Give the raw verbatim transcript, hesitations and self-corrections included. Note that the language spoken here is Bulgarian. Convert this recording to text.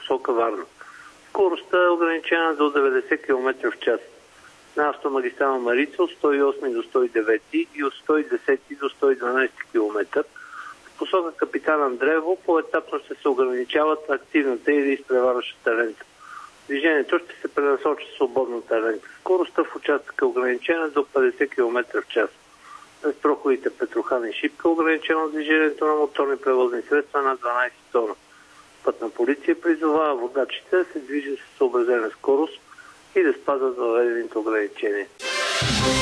посока Варна. Скоростта е ограничена до деветдесет километра в час. На автомагистрала Марица от сто и осми до сто и девети и от сто и десети до сто и дванадесети километър. В посока Капитан Андреево поетапно ще се ограничават активната или изпреварващата лента. Движението ще се пренасочи свободната лента. Скоростта в участъка е ограничена до петдесет километра в час. През проходите Петрохан и Шипка ограничено движението на моторни превозни средства на дванадесет тона. Пътна полиция призовава водачите да се движат с съобразена скорост и да спазват въведените ограничения.